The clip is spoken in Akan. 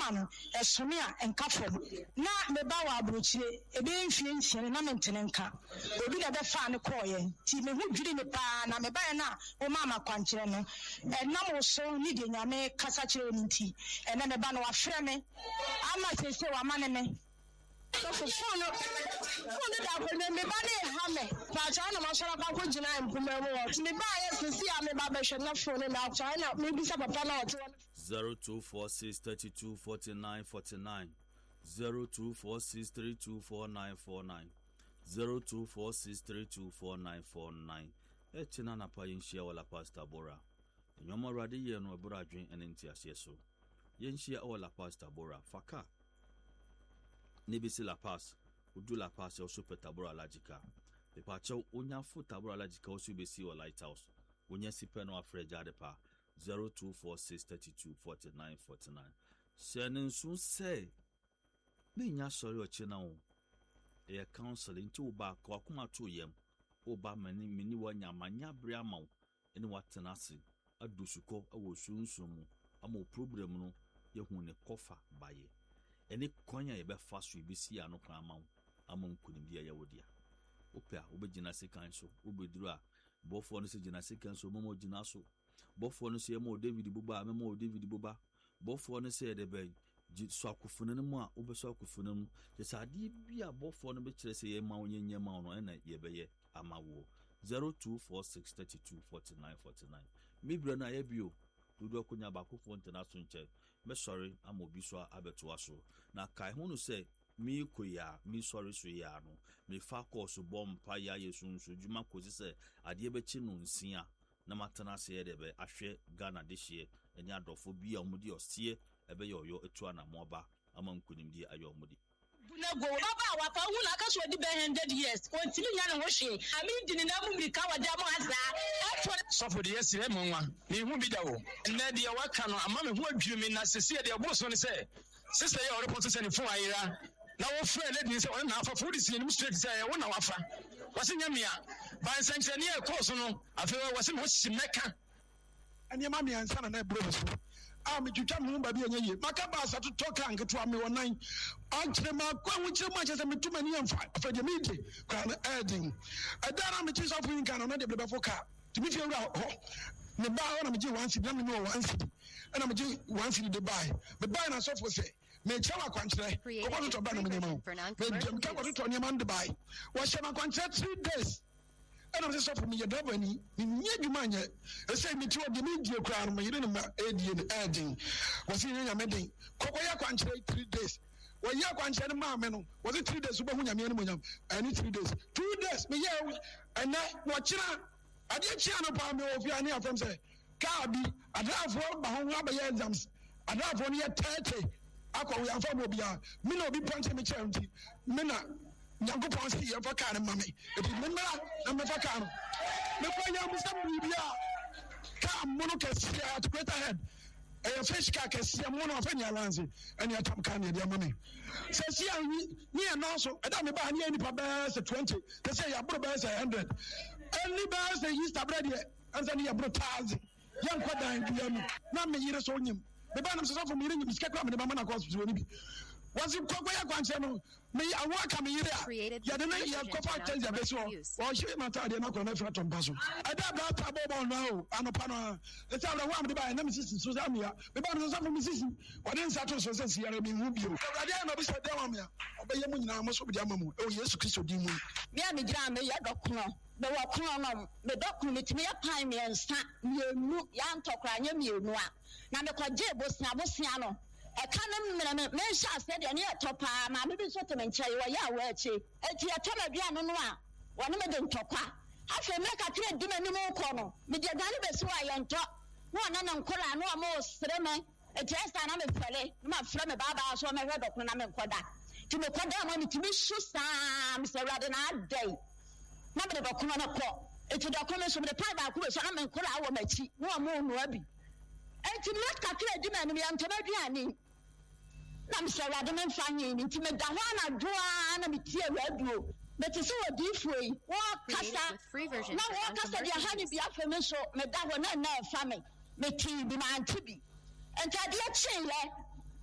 no esome a enka fom na me ba wa abrochire ebe mfie nchie na mentene nka obi da be fa ne koye ti me hu dwiri me pa na me ba na o mama kwankyere no na mo so ni de nyame kasa kire ni nti na me ba no wa frɛ me ama sese wa mane me so phone da ko me ba ne ha me pa cha na ma sora ka ko gina mpuma mu wo me ba ye sisi a me ba be hwe na phone na cha na me bisa papa na o 0246324949 0246324949 0246324949 echina na pa yinhia wala pastor Bora nyomo rade ye no ebura adwen ene ntiase so yinhia wala pastor Bora faka nebisi la pass udu la pass yo super tabora logica e pa che onya fu tabora logica o su besi o lighthouse onya sipe no afreja de pa 0246324949 senin sun say ni nya sori o chi na o e counseling to ba ko akoma to yem o ba mani wanya manya bria ma o ene watenase adusuko awo sunsumu ama problem no ye hu ne kofa baye ene konya ye be fa so ibesi ano kan ma ama nkunimdi ya wodia opia obegina sekan so obeduru a bofo no se gina sekan so momo gina so bofo no se ye mo David Buba memo David Buba bofo no se de be so akufunu no mu a obeso akufunu mu je sade bia bofo no be kire se ye ma onyenye ma no na ye be ye amawo 0246324949 mibra na ye bio dudu akunya bakofo ntena so nche me sorry amobi so abeto aso na kai hunu se mi koya mi sorry so ya no me fa course bompa ya yesunso juma kozi se ade be chi no nsia na matana se ye debe ahwe Ghana dehye enya adofo bia omudi osie ebe yoyo etu ana moba ama nkunimdi ayo omudi Bunego baba wa ka hu na ka so di 100 years kontinu nya na ho hwe ami dini na mu mrika wa da mo asa so for the yes e mo nwa ni hu bi da wo na de wa ka no ama me hu adwiri me na sese de bo so ne se sese ye o report se ne fun ayira na wo frɛ le din se o na afa for the ni straight say wo na wafa wase nya mia ban sanche ne e course no afa wase mo simeka ani ma mia nsa na ebro so me twitwa me ba bi enye maka ba sa to toka nketo ame wonan ankyere ma kwa nwukyere ma kyese metuma ni amfa afa de mede kwa na edin adara me kyesa fu nka no na de befo ka timi fi ewura ho me ba ho na me gye 1 cedi na me no 1 cedi na me gye 1 cedi de buy me buy na so for say me chewa kwankyere ko ko to ba na me nyama me dem ka ko to nyama de buy wo shema kwankyere 3 days ana me so for me ye dobani ni nye dwuma nye ese mi ti o de mi die kra no me yire ne ma edie ne edin wo si nya me den kokko ya kwankyere 3 days wo ya kwankyere ma me no wo si 3 days wo ba hu nya me ne mo nyam ani 3 days 2 days me ye ana wo kira ade chia no pa me ofi ani afem se ka bi adafo ba ho abaye exams adafo ne ye 30 akọ we afọ mo bia me na obi ponche me charity me na nyango ponche ye fa ka ne mame eti me na me fa ka no me kwa nya musa bibia ka mono kesi at greater head fish ka kesi mono fa nya lanse eni atam ka ne dia mame se si ni na so eda me ba ni ani pa ba se 20 te se ya bro ba se 100 eni ba se Easter bread ye anza ni ya bro 1000 yan kwadan bia no na me yire so nyim me ba nam so for me nyim sika kwa me ba na cost so ni bi wasi kokko ya kwanche no me awaka me yire ya de na ya kofa tenja be so o hwe mata de na kwa na fra tomba so ada ba ta bobo no anopa no e ta wa me ba na me sisi so za me ya me ba no so for me sisi wa de nsa to so se si ya me hu bio awade na bi se de wa me ya obeye mu nyina mo so bi de amamu o Yesu Kristo di mu me a me gira me ya dokno me wa kono no me dokno me timi ya pan me nsa mienu ya ntokra nya mienu a na me kwaje bosia no ekanam me sha se de ne etopa ma me bi so te menche wo ya wa echi eti etoma bia no a woni me de ntokwa afa me ka tre di mani mo ko no me de gani be so ayento no na nkola no mo sere me eti esta na me fele ma fere me baba so me hwe dokno na me nkoda ti me koda ma ni ti me shu sa me se rade na dai na me de dokno na ko eti dokno me so me de pa ba ku be so na me nkola awo machi no mo no abi eti me ka tre di mani me antoma duani na me say rade men fanyi nti me da ho na doa na me tie radio but so odifoi wo kasa na wo kasa dia hani bia feme so me da ho na fa me ti bi ma anti bi enti ade chin le